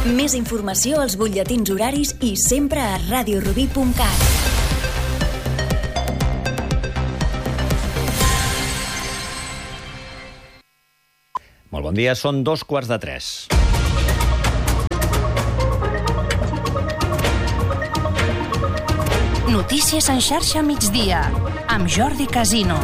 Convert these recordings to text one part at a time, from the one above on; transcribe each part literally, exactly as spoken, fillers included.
Més informació als butlletins horaris i sempre a radio rubí punt cat. Molt bon dia, són dos quarts de tres. Notícies en xarxa migdia, amb Jordi Casino.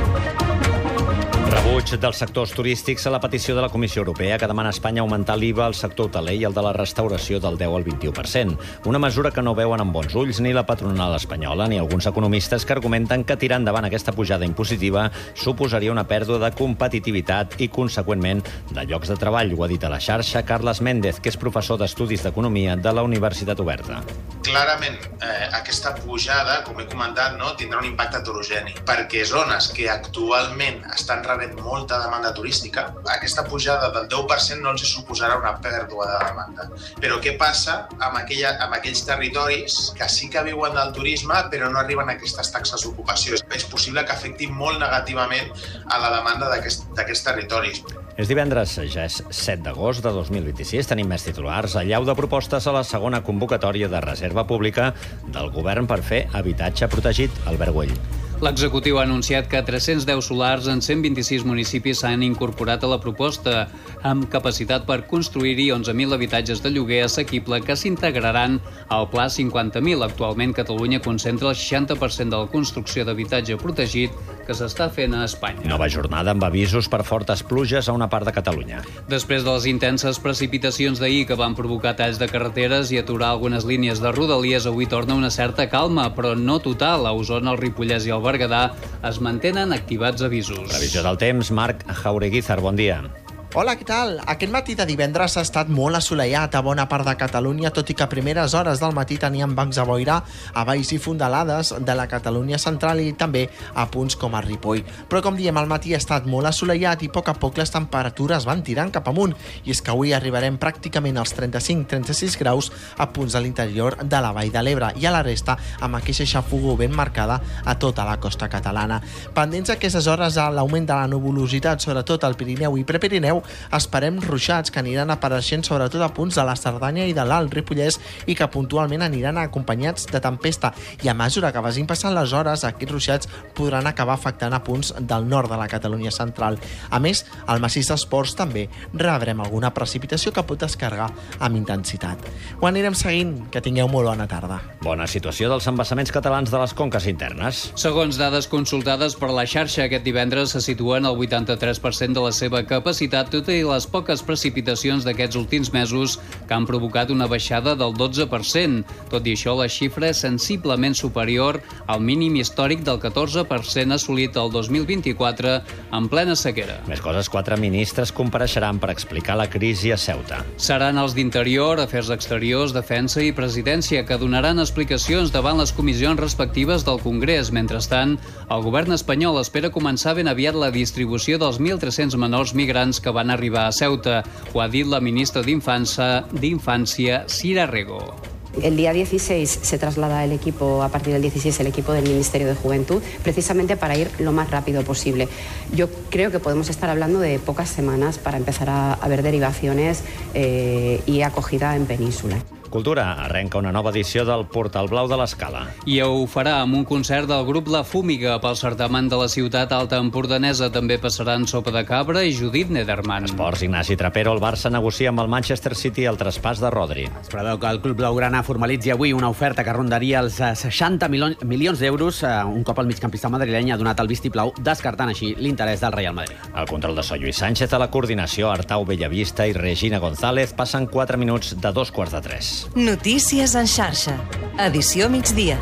Rebuig dels sectors turístics a la petició de la Comissió Europea que demana a Espanya augmentar l'I V A al sector hoteler i el de la restauració del deu al vint-i-u per cent. Una mesura que no veuen amb bons ulls ni la patronal espanyola ni alguns economistes que argumenten que tirar endavant aquesta pujada impositiva suposaria una pèrdua de competitivitat i, conseqüentment, de llocs de treball. Ho ha dit a la xarxa Carles Méndez, que és professor d'Estudis d'Economia de la Universitat Oberta. Clarament, eh, aquesta pujada, com he comentat, no, tindrà un impacte heterogeni, perquè zones que actualment estan rebent molta demanda turística, aquesta pujada del deu per cent no els suposarà una pèrdua de demanda. Però què passa amb, aquella, amb aquells territoris que sí que viuen del turisme però no arriben a aquestes taxes d'ocupació? És possible que afecti molt negativament a la demanda d'aquests territoris. És divendres, ja és set d'agost de dos mil vint-i-sis. Tenim més titulars. Allau de propostes a la segona convocatòria de reserva pública del govern per fer habitatge protegit. Albert Güell. L'executiu ha anunciat que tres-cents deu solars en cent vint-i-sis municipis s'han incorporat a la proposta, amb capacitat per construir-hi onze mil habitatges de lloguer assequible que s'integraran al Pla cinquanta mil. Actualment, Catalunya concentra el seixanta per cent de la construcció d'habitatge protegit que s'està fent a Espanya. Nova jornada amb avisos per fortes pluges a una part de Catalunya. Després de les intenses precipitacions d'ahir que van provocar talls de carreteres i aturar algunes línies de rodalies, avui torna una certa calma, però no total. A Osona, el Ripollès i el Berguedà es mantenen activats avisos. Previsió del temps, Marc Jaureguizar, bon dia. Hola, què tal? Aquest matí de divendres ha estat molt assolellat a bona part de Catalunya, tot i que a primeres hores del matí teníem bancs de boira a valls i fondalades de la Catalunya central i també a punts com a Ripoll. Però, com diem, al matí ha estat molt assolellat i a poc a poc les temperatures van tirant cap amunt. I és que avui arribarem pràcticament als trenta-cinc trenta-sis graus a punts de l'interior de la Vall de l'Ebre i a la resta amb aquesta xafogor ben marcada a tota la costa catalana. Pendents aquestes hores a l'augment de la nuvolositat, sobretot al Pirineu i Prepirineu, esperem ruixats que aniran apareixent sobretot a punts de la Cerdanya i de l'Alt Ripollès i que puntualment aniran acompanyats de tempesta, i a mesura que vagin passant les hores aquests ruixats podran acabar afectant a punts del nord de la Catalunya central. A més, al massís dels Ports també rebrem alguna precipitació que pot descarregar amb intensitat. Ho anirem seguint, que tingueu molt bona tarda. Bona situació dels embassaments catalans de les conques internes. Segons dades consultades per la xarxa, aquest divendres se situen al vuitanta-tres per cent de la seva capacitat, tot i les poques precipitacions d'aquests últims mesos que han provocat una baixada del dotze per cent. Tot i això, la xifra és sensiblement superior al mínim històric del catorze per cent assolit el dos mil vint-i-quatre en plena sequera. Més coses, quatre ministres compareixeran per explicar la crisi a Ceuta. Seran els d'Interior, Afers Exteriors, Defensa i Presidència, que donaran explicacions davant les comissions respectives del Congrés. Mentrestant, el govern espanyol espera començar ben aviat la distribució dels mil tres-cents menors migrants que van arribar a Ceuta. Ho ha dit la ministra d'Infància, d'Infància, Sira Rego. El día dieciséis se traslada el equipo, a partir del dieciséis, el equipo del Ministerio de Juventud, precisamente para ir lo más rápido posible. Yo creo que podemos estar hablando de pocas semanas para empezar a, a ver derivaciones eh, y acogida en península. Cultura arrenca una nova edició del Portal Blau de l'Escala. I ho farà amb un concert del grup La Fúmiga pel certamen de la ciutat alta empordanesa. També passaran Sopa de Cabra i Judit Nederman. Esports, Ignasi Trapero. El Barça negocia amb el Manchester City el traspàs de Rodri. Es preveu que el club blaugrana formalitzi avui una oferta que rondaria els seixanta milions d'euros, un cop el migcampista madrileny ha donat el vistiplau, descartant així l'interès del Real Madrid. El control de so Lluís Sánchez, a la coordinació Artau Bellavista i Regina González. Passen quatre minuts de dos quarts de tres. Notícies en xarxa. Edició migdia.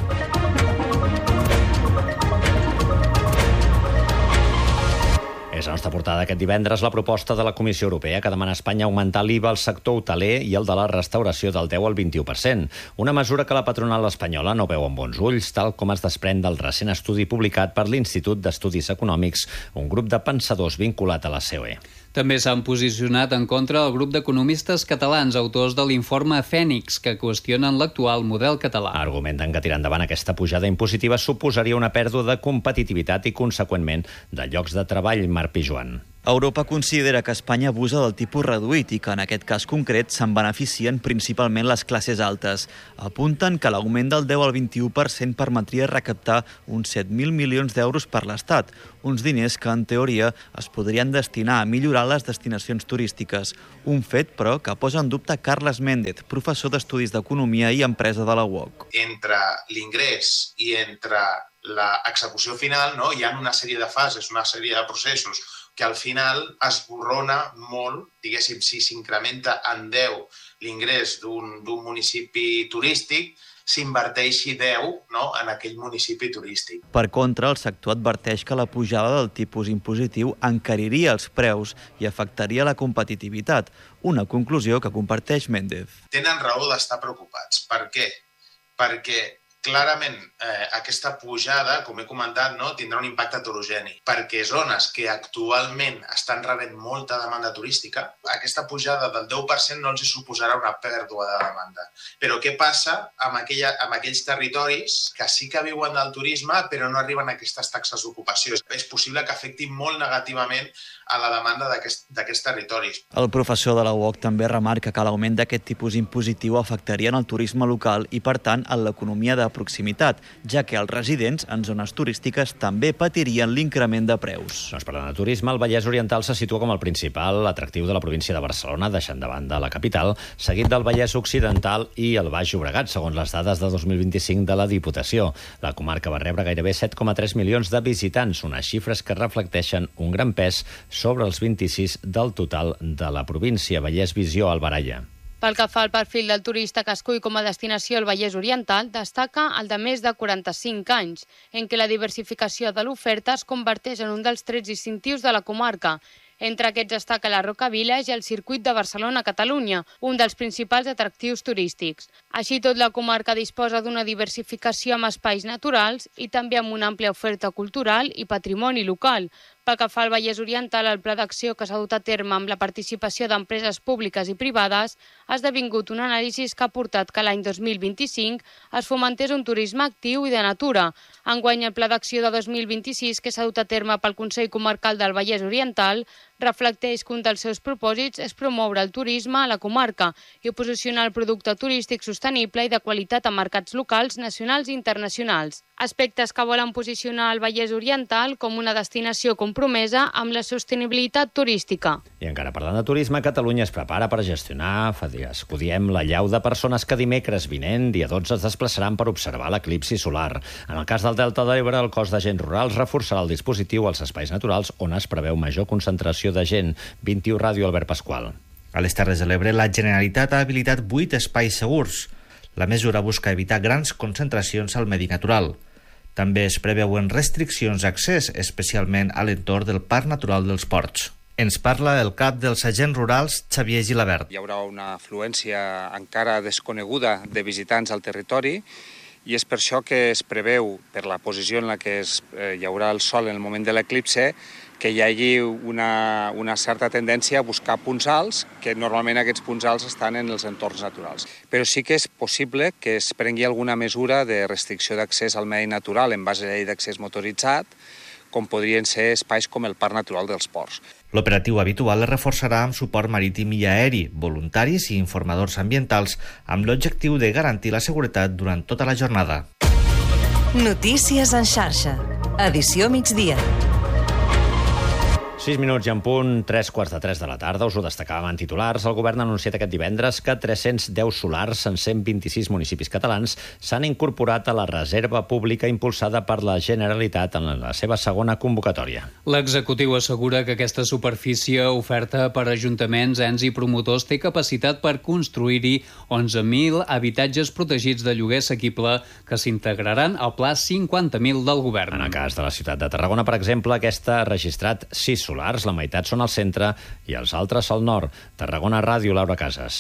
És la nostra portada aquest divendres la proposta de la Comissió Europea que demana a Espanya augmentar l'I V A al sector hoteler i el de la restauració del deu al vint-i-u per cent. Una mesura que la patronal espanyola no veu amb bons ulls, tal com es desprèn del recent estudi publicat per l'Institut d'Estudis Econòmics, un grup de pensadors vinculat a la C O E. També s'han posicionat en contra el grup d'economistes catalans, autors de l'informe Fènix, que qüestionen l'actual model català. Argumenten que tirar endavant aquesta pujada impositiva suposaria una pèrdua de competitivitat i, conseqüentment, de llocs de treball. Marc Pijuan. Europa considera que Espanya abusa del tipus reduït i que en aquest cas concret se'n beneficien principalment les classes altes. Apunten que l'augment del deu al vint-i-u per cent permetria recaptar uns set mil milions d'euros per l'Estat, uns diners que, en teoria, es podrien destinar a millorar les destinacions turístiques. Un fet, però, que posa en dubte Carles Méndez, professor d'Estudis d'Economia i Empresa de la U O C. Entre l'ingrés i entre l'execució final, no, hi ha una sèrie de fases, una sèrie de processos que al final es borrona molt, diguéssim, si s'incrementa en deu l'ingrés d'un municipi turístic, s'inverteixi deu no, en aquell municipi turístic. Per contra, el sector adverteix que la pujada del tipus impositiu encariria els preus i afectaria la competitivitat, una conclusió que comparteix Méndez. Tenen raó d'estar preocupats. Per què? Perquè clarament, eh, aquesta pujada, com he comentat, no, tindrà un impacte heterogeni, perquè zones que actualment estan rebent molta demanda turística, aquesta pujada del deu per cent no els suposarà una pèrdua de demanda. Però què passa amb, aquella, amb aquells territoris que sí que viuen del turisme però no arriben a aquestes taxes d'ocupació? És possible que afecti molt negativament a la demanda d'aquests territoris. El professor de la U O C també remarca que l'augment d'aquest tipus impositiu afectaria en el turisme local i, per tant, en l'economia de proximitat, ja que els residents en zones turístiques també patirien l'increment de preus. Doncs parlant de turisme, el Vallès Oriental se situa com el principal atractiu de la província de Barcelona, deixant de banda la capital, seguit del Vallès Occidental i el Baix Llobregat, segons les dades de dos mil vint-i-cinc de la Diputació. La comarca va rebre gairebé set coma tres milions de visitants, unes xifres que reflecteixen un gran pes sobre els vint-i-sis del total de la província. Vallès Visió, Albaralla. Pel que fa al perfil del turista que escull com a destinació al Vallès Oriental, destaca el de més de quaranta-cinc anys, en què la diversificació de l'oferta es converteix en un dels trets distintius de la comarca. Entre aquests destaca la Roca Village i el circuit de Barcelona-Catalunya, un dels principals atractius turístics. Així tot, la comarca disposa d'una diversificació amb espais naturals i també amb una àmplia oferta cultural i patrimoni local. Pel que fa al Vallès Oriental, el pla d'acció que s'ha dut a terme amb la participació d'empreses públiques i privades ha esdevingut un anàlisi que ha portat que l'any dos mil vint-i-cinc es fomentés un turisme actiu i de natura. Enguany, el pla d'acció de dos mil vint-i-sis, que s'ha dut a terme pel Consell Comarcal del Vallès Oriental, reflecteix que un dels seus propòsits és promoure el turisme a la comarca i posicionar el producte turístic sostenible i de qualitat a mercats locals, nacionals i internacionals. Aspectes que volen posicionar el Vallès Oriental com una destinació compromesa amb la sostenibilitat turística. I encara parlant de turisme, Catalunya es prepara per gestionar, escudiem, la llau de persones que dimecres vinent, dia dotze, es desplaçaran per observar l'eclipsi solar. En el cas del Delta de l'Ebre, el cos d'agents rurals reforçarà el dispositiu als espais naturals on es preveu major concentració de gent. vint-i-u Ràdio, Albert Pasqual. A les Terres de l'Ebre, la Generalitat ha habilitat vuit espais segurs. La mesura busca evitar grans concentracions al medi natural. També es preveuen restriccions d'accés, especialment a l'entorn del Parc Natural dels Ports. Ens parla el cap dels agents rurals, Xavier Gilabert. Hi haurà una afluència encara desconeguda de visitants al territori i és per això que es preveu, per la posició en la que es, eh, hi haurà el sol en el moment de l'eclipse, que hi hagi una, una certa tendència a buscar punts alts, que normalment aquests punts alts estan en els entorns naturals. Però sí que és possible que es prengui alguna mesura de restricció d'accés al medi natural en base a la llei d'accés motoritzat, com podrien ser espais com el Parc Natural dels Ports. L'operatiu habitual es reforçarà amb suport marítim i aeri, voluntaris i informadors ambientals, amb l'objectiu de garantir la seguretat durant tota la jornada. Notícies en xarxa. Edició migdia. sis minuts i en punt, tres quarts de tres de la tarda. Us ho destacàvem en titulars. El govern ha anunciat aquest divendres que tres-cents deu solars en cent vint-i-sis municipis catalans s'han incorporat a la reserva pública impulsada per la Generalitat en la seva segona convocatòria. L'executiu assegura que aquesta superfície oferta per ajuntaments, ens i promotors té capacitat per construir-hi onze mil habitatges protegits de lloguer assequible que s'integraran al Pla cinquanta mil del govern. En el cas de la ciutat de Tarragona, per exemple, aquesta ha registrat sis solars, la meitat són al centre i els altres al nord. Tarragona Ràdio, Laura Casas.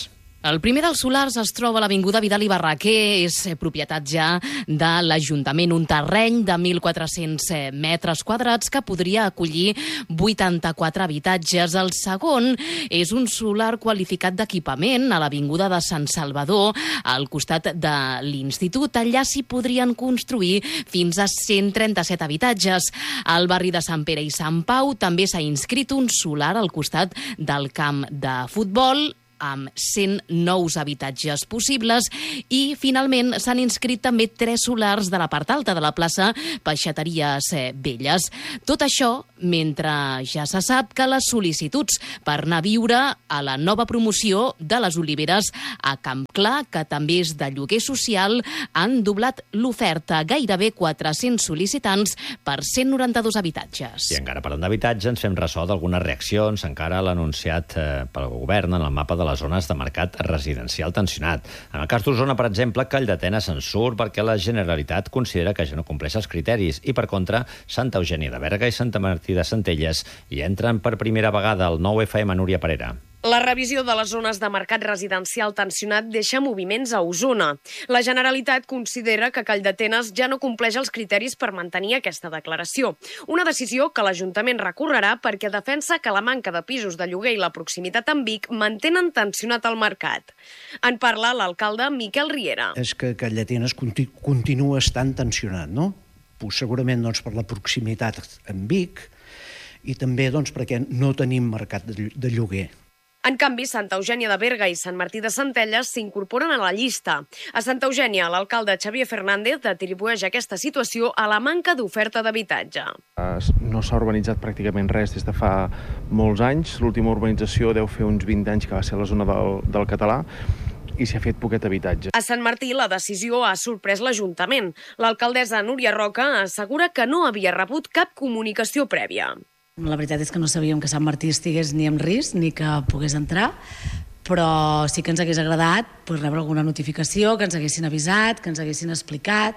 El primer dels solars es troba a l'Avinguda Vidal i Barraquer, és propietat ja de l'Ajuntament, un terreny de mil quatre-cents metres quadrats que podria acollir vuitanta-quatre habitatges. El segon és un solar qualificat d'equipament a l'Avinguda de Sant Salvador, al costat de l'Institut. Allà s'hi podrien construir fins a cent trenta-set habitatges. Al barri de Sant Pere i Sant Pau també s'ha inscrit un solar al costat del camp de futbol, amb cent nous habitatges possibles, i finalment s'han inscrit també tres solars de la part alta de la plaça Peixateries Velles. Tot això mentre ja se sap que les sol·licituds per anar a viure a la nova promoció de les Oliveres a Camp Clar, que també és de lloguer social, han doblat l'oferta. Gairebé quatre-cents sol·licitants per cent noranta-dos habitatges. I encara parlant d'habitatge, ens fem ressò d'algunes reaccions. Encara l'ha anunciat eh, pel govern en el mapa de les zones de mercat residencial tensionat. En el cas d'Osona, per exemple, Calldetenes se'n surt perquè la Generalitat considera que ja no compleix els criteris i, per contra, Santa Eugènia de Berga i Santa Martí de Centelles hi entren per primera vegada al nou F M. Núria Parera. La revisió de les zones de mercat residencial tensionat deixa moviments a Osona. La Generalitat considera que Calldetenes ja no compleix els criteris per mantenir aquesta declaració. Una decisió que l'Ajuntament recorrerà perquè defensa que la manca de pisos de lloguer i la proximitat amb Vic mantenen tensionat el mercat. En parla l'alcalde Miquel Riera. És que Calldetenes conti- continua estant tensionat, no? Pues segurament doncs, per la proximitat amb Vic i també doncs, perquè no tenim mercat de, de lloguer. En canvi, Santa Eugènia de Berga i Sant Martí de Centelles s'incorporen a la llista. A Santa Eugènia, l'alcalde Xavier Fernández atribueix aquesta situació a la manca d'oferta d'habitatge. No s'ha urbanitzat pràcticament res des de fa molts anys. L'última urbanització deu fer uns vint anys, que va ser a la zona del, del Català, i s'ha fet poquet habitatge. A Sant Martí, la decisió ha sorprès l'Ajuntament. L'alcaldessa Núria Roca assegura que no havia rebut cap comunicació prèvia. La veritat és que no sabíem que Sant Martí estigués ni en risc ni que pogués entrar, però sí que ens hagués agradat pues, rebre alguna notificació, que ens haguessin avisat, que ens haguessin explicat,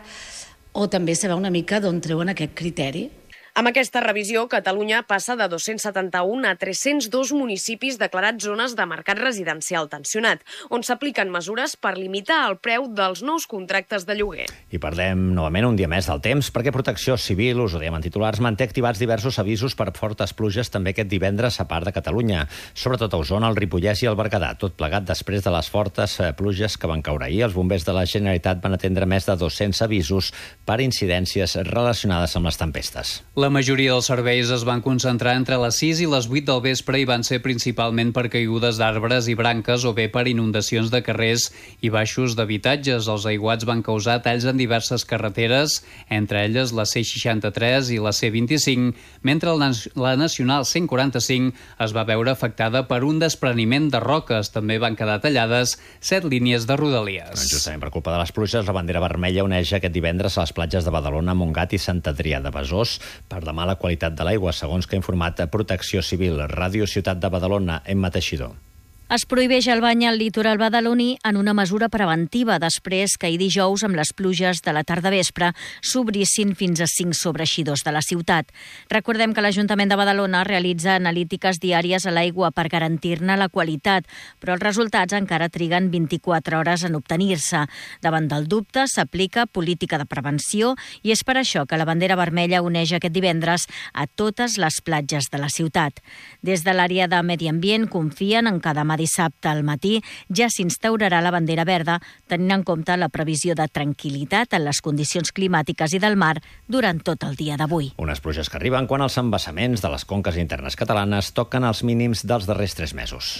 o també saber una mica d'on treuen aquest criteri. Amb aquesta revisió, Catalunya passa de dos-cents setanta-un a tres-cents dos municipis declarats zones de mercat residencial tensionat, on s'apliquen mesures per limitar el preu dels nous contractes de lloguer. I parlem novament un dia més del temps, perquè Protecció Civil, us ho dèiem en titulars, manté activats diversos avisos per fortes pluges també aquest divendres a part de Catalunya, sobretot a Osona, el Ripollès i el Berguedà, tot plegat després de les fortes pluges que van caure ahir. Els bombers de la Generalitat van atendre més de dos-cents avisos per incidències relacionades amb les tempestes. La majoria dels serveis es van concentrar entre les sis i les vuit del vespre i van ser principalment per caigudes d'arbres i branques o bé per inundacions de carrers i baixos d'habitatges. Els aiguats van causar talls en diverses carreteres, entre elles la C seixanta-tres i la C vint-i-cinc, mentre la Nacional cent quaranta-cinc es va veure afectada per un despreniment de roques. També van quedar tallades set línies de rodalies. Doncs justament per culpa de les pluges, la bandera vermella uneix aquest divendres a les platges de Badalona, Montgat i Sant Adrià de Besòs per la mala qualitat de l'aigua, segons que ha informat Protecció Civil. Ràdio Ciutat de Badalona, Emma Teixidor. Es prohibeix el bany al litoral badaloní en una mesura preventiva després que ahir dijous, amb les pluges de la tarda vespre, s'obrissin fins a cinc sobreeixidors de la ciutat. Recordem que l'Ajuntament de Badalona realitza analítiques diàries a l'aigua per garantir-ne la qualitat, però els resultats encara triguen vint-i-quatre hores en obtenir-se. Davant del dubte, s'aplica política de prevenció i és per això que la bandera vermella uneix aquest divendres a totes les platges de la ciutat. Des de l'àrea de Medi Ambient confien en que demà dissabte al matí ja s'instaurarà la bandera verda, tenint en compte la previsió de tranquil·litat en les condicions climàtiques i del mar durant tot el dia d'avui. Unes pluges que arriben quan els embassaments de les conques internes catalanes toquen els mínims dels darrers tres mesos.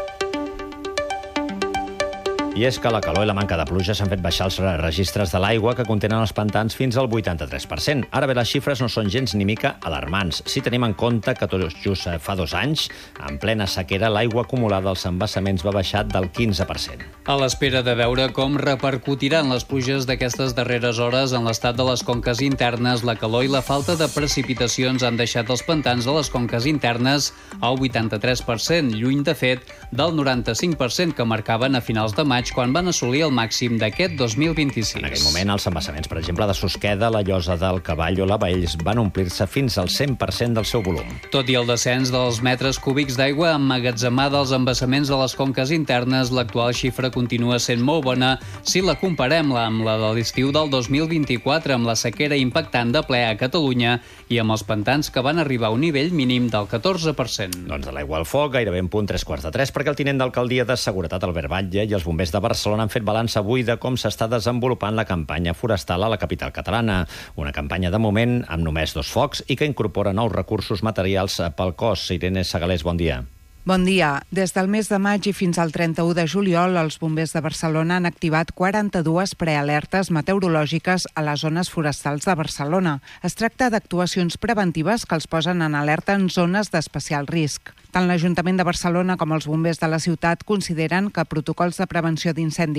I és que la calor i la manca de pluja s'han fet baixar els registres de l'aigua que contenen els pantans fins al vuitanta-tres per cent. Ara bé, les xifres no són gens ni mica alarmants, si tenim en compte que tot just fa dos anys, en plena sequera, l'aigua acumulada als embassaments va baixar del quinze per cent. A l'espera de veure com repercutiran les pluges d'aquestes darreres hores en l'estat de les conques internes, la calor i la falta de precipitacions han deixat els pantans de les conques internes al vuitanta-tres per cent, lluny, de fet, del noranta-cinc per cent que marcaven a finals de maig, maig, quan van assolir el màxim d'aquest dos mil vint-i-sis. En aquell moment, els embassaments, per exemple, de Susqueda, la Llosa del Cavall o la Baells van omplir-se fins al cent per cent del seu volum. Tot i el descens dels metres cúbics d'aigua emmagatzemada als embassaments de les conques internes, l'actual xifra continua sent molt bona si la comparem amb la de l'estiu del dos mil vint-i-quatre, amb la sequera impactant de ple a Catalunya i amb els pantans que van arribar a un nivell mínim del catorze per cent. Doncs de l'aigua al foc, gairebé en punt tres quarts de tres, perquè el tinent d'alcaldia de Seguretat, Albert Batlle, i els bombers de Barcelona han fet balanç avui de com s'està desenvolupant la campanya forestal a la capital catalana. Una campanya, de moment, amb només dos focs i que incorpora nous recursos materials pel cos. Irene Segalés, bon dia. Bon dia. Des del mes de maig i fins al trenta-u de juliol, els bombers de Barcelona han activat quaranta-dues prealertes meteorològiques a les zones forestals de Barcelona. Es tracta d'actuacions preventives que els posen en alerta en zones d'especial risc. Tant l'Ajuntament de Barcelona com els bombers de la ciutat consideren que protocols de prevenció d'incendis